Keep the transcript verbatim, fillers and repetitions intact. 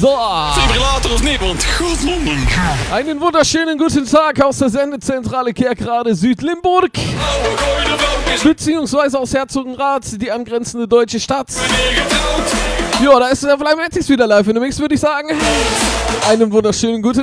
So. Defibrillator of Nederland. Godlonden. Einen wunderschönen guten Tag aus der Sendezentrale Kerkrade Süd-Limburg. Beziehungsweise aus Herzogenrath, die angrenzende deutsche Stadt. Ja, da ist der Flymatix wieder live in dem Mix, würde ich sagen. Einen wunderschönen guten